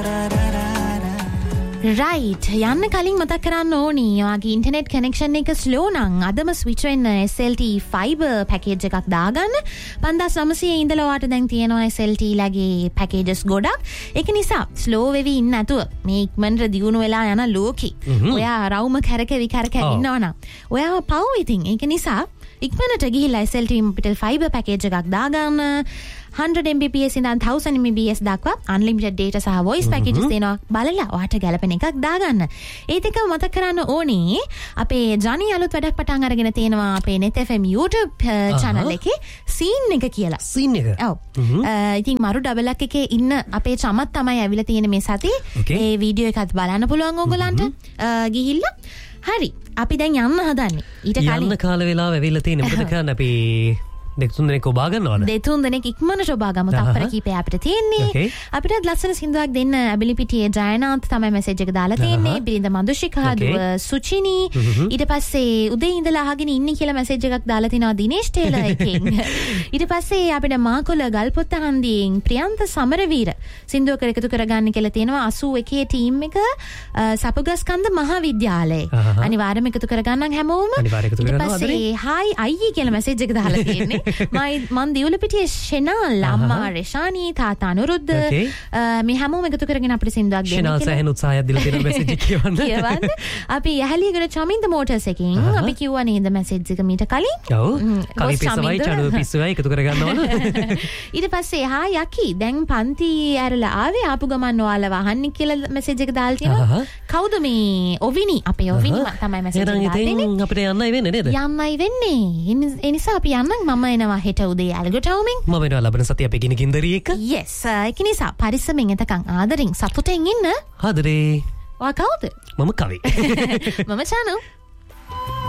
Right යන්න කලින් මතක් කරන්න ඕනි ඔයාගේ ඉන්ටර්නෙට් කනෙක්ෂන් එක ස්ලෝ නම් අදම ස්විච් වෙන්න SLT ෆයිබර් පැකේජ් එකක් දාගන්න 5900 ඉඳලා ඔයාට දැන් තියෙනවා SLT ලගේ පැකේජස් ගොඩක් ඒක නිසා ස්ලෝ වෙවි ඉන්න නැතුව මේ ඉක්මනට දියුණු වෙලා යන ලෝකේ ඔයා රවුම කරකැවි ඉන්නවා නම් ඔයාව පව් ඉතින් ඒක නිසා ඉක්මනට ගිහිල්ලා SLT Mobitel fiber package එකක් දාගන්න 100 Mbps ඉඳන් 1000 Mbps දක්වා unlimited data සහ voice packages දෙනවා බලලා ඔයාට ගැලපෙන එකක් දාගන්න. ඒත් එක මතක් කරන්න ඕනේ අපේ ජනි අලුත් වැඩක් පටන් අරගෙන තියෙනවා අපේ net fm YouTube channel එකේ scene එක කියලා. scene එක. ඔව්. ඉතින් මරු ඩබල් එකේ ඉන්න අපේ චමත් තමයි ඇවිල්ලා තියෙන්නේ මේ සතියේ. ඒ වීඩියෝ එකත් බලන්න පුළුවන් ඕගොල්ලන්ට. ගිහිල්ලා හරි අපි දැන් යන්න හදන්නේ. ඊට කලින් යන්න කාල වෙලාව ඇවිල්ලා තියෙන්නේ මොකද කරන්න අපි දෙතුන් දෙනෙක් ඔබා ගන්නවද? දෙතුන් දෙනෙක් ඉක්මනට ඔබා ගමු. තප්පර කීපය අපිට තියෙන්නේ. අපිට ලස්සන සින්දුවක් දෙන්න ඇබිලිපිටියේ ජයනාන්ත තමයි මැසේජ් එක දාලා තියෙන්නේ. බිරිඳ මදුෂිකා දුව සුචිනි ඊට පස්සේ උදේ ඉඳලා අහගෙන ඉන්නේ කියලා මැසේජ් එකක් දාලා තිනවා දිනේෂ් ටේලර් එකෙන්. ඊට පස්සේ අපිට මාකොළ ගල්පොත්ත හන්දියෙන් ප්‍රියන්ත සමරවීර සින්දුවක එකතු කරගන්න කියලා තියෙනවා 81 ටීම් එක සපුගස්කන්ධ මහාවිද්‍යාලයේ. අනිවාර්යයෙන්ම එකතු කරගන්න හැමෝම. ඊට පස්සේ හායි අයියේ කියලා මැසේජ් එක දාලා තියෙන්නේ. මන් දියුලපිටියේ ෂෙනල් අම්මා රෙෂානි තාත්තා අනුරුද්ධ මේ හැමෝම එකතු කරගෙන අපිට සින්දුවක් දෙන්න කියලා. ෂෙනල් සෑහෙන උත්සාහයක් දීලා තියෙන මැසේජ් එක කියවන්න. අපි යහලියගල චමින්ද මෝටර්ස් එකෙන් අපි කිව්වා නේද මැසේජ් එක මීට කලින්. ඔව්. කවි පිස්සවයි චඩු පිස්සවයි එකතු කරගන්නවලු. ඊට පස්සේ හා යකි දැන් පන්ති ඇරලා ආවේ ආපු ගමන් ඔයාලා වහන්නේ කියලා මැසේජ් එක දාලා තියෙනවා. කවුද මේ ඔවිනි අපේ ඔවිනි තමයි මැසේජ් එක දාලා තියෙන්නේ. අපිට යන්නයි වෙන්නේ නේද? යන්නයි වෙන්නේ. ඒ නිසා අපි යන්නම් මම එනවා හෙට උදේ ඇල්ගොටවුමින්. මම එනවා ලබන සතිය අපේ ගිනි කින්දරි එක. yes ඒක නිසා පරිස්සමෙන් එතකන් ආදරෙන් සතුටෙන් ඉන්න. ආදරේ. ඔයා කවුද? මම කවි. මම චානු.